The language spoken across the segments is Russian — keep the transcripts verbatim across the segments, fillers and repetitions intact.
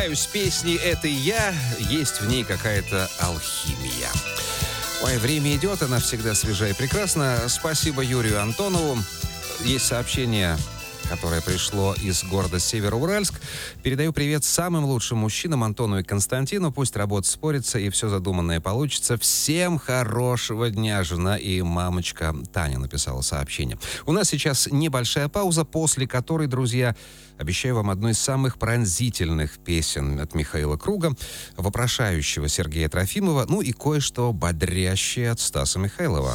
С песней «Это я» есть в ней какая-то алхимия. Ой, время идет, она всегда свежа и прекрасна. Спасибо Юрию Антонову. Есть сообщение, которое пришло из города Североуральск. Передаю привет самым лучшим мужчинам Антону и Константину. Пусть работа спорится и все задуманное получится. Всем хорошего дня. Жена и мамочка Таня написала сообщение. У нас сейчас небольшая пауза, после которой, друзья, обещаю вам одну из самых пронзительных песен от Михаила Круга, вопрошающего Сергея Трофимова, ну и кое-что бодрящее от Стаса Михайлова.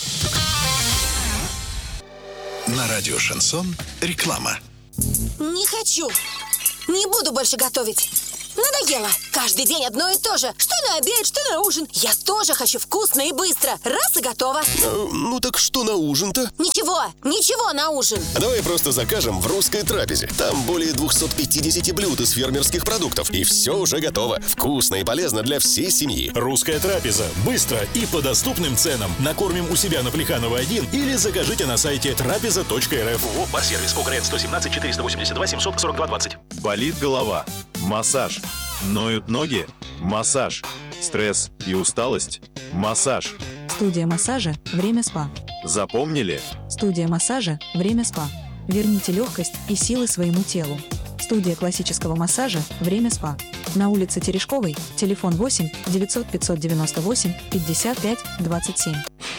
На радио «Шансон» реклама. Не хочу. Не буду больше готовить. Надоело. Каждый день одно и то же. Что на обед, что на ужин. Я тоже хочу вкусно и быстро. Раз и готово. А, ну так что на ужин-то? Ничего, ничего на ужин. А давай просто закажем в «Русской трапезе». Там более двести пятьдесят блюд из фермерских продуктов. И все уже готово. Вкусно и полезно для всей семьи. «Русская трапеза». Быстро и по доступным ценам. Накормим у себя на Плеханова один или закажите на сайте трапеза точка эр эф. ООО «Барсервис». ОГРН сто семнадцать четыреста восемьдесят два семьсот сорок два двадцать. Болит голова? Массаж. Ноют ноги? Массаж. Стресс и усталость? Массаж. Студия массажа «Время СПА». Запомнили? Студия массажа «Время СПА». Верните легкость и силы своему телу. Студия классического массажа «Время СПА». На улице Терешковой, телефон восемь девятьсот пятьсот девяносто восемь пятьдесят пять двадцать семь.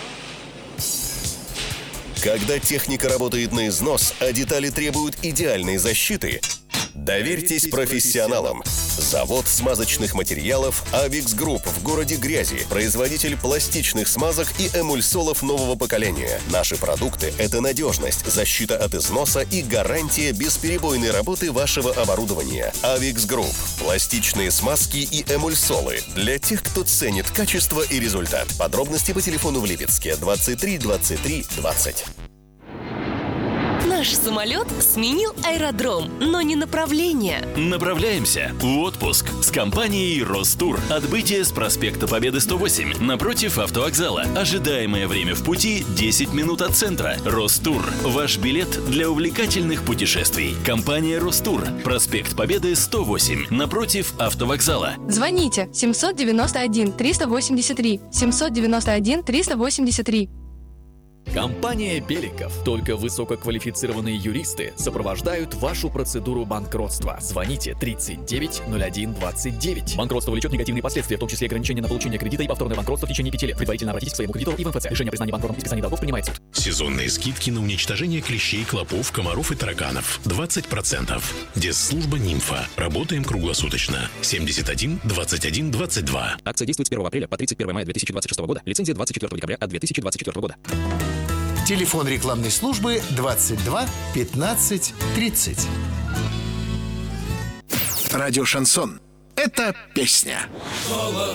Когда техника работает на износ, а детали требуют идеальной защиты, доверьтесь профессионалам. Завод смазочных материалов «Авикс Групп» в городе Грязи. Производитель пластичных смазок и эмульсолов нового поколения. Наши продукты – это надежность, защита от износа и гарантия бесперебойной работы вашего оборудования. «Авикс Групп» – пластичные смазки и эмульсолы для тех, кто ценит качество и результат. Подробности по телефону в Липецке двадцать три двадцать три двадцать. Наш самолет сменил аэродром, но не направление. Направляемся в отпуск с компанией «Ростур». Отбытие с проспекта Победы сто восемь, напротив автовокзала. Ожидаемое время в пути десять минут от центра. «Ростур» – ваш билет для увлекательных путешествий. Компания «Ростур». Проспект Победы сто восемь, напротив автовокзала. Звоните семьсот девяносто один триста восемьдесят три семьсот девяносто один триста восемьдесят три. Компания «Беликов». Только высококвалифицированные юристы сопровождают вашу процедуру банкротства. Звоните тридцать девять ноль один двадцать девять. Банкротство влечет негативные последствия, в том числе ограничение на получение кредита и повторное банкротство в течение пяти лет. Предварительно обратитесь к своему кредитору и в эм эф цэ. Решение о признании банкротом и списании долгов принимает суд. Сезонные скидки на уничтожение клещей, клопов, комаров и тараканов. двадцать процентов. Дезслужба «Нимфа». Работаем круглосуточно. семьдесят один двадцать один двадцать два. Акция действует с первого апреля по тридцать первое мая две тысячи двадцать шестого года. Лицензия двадцать четвёртого декабря от две тысячи двадцать четвёртого года. Телефон рекламной службы двадцать два пятнадцать тридцать. Радио «Шансон» — это песня. Голос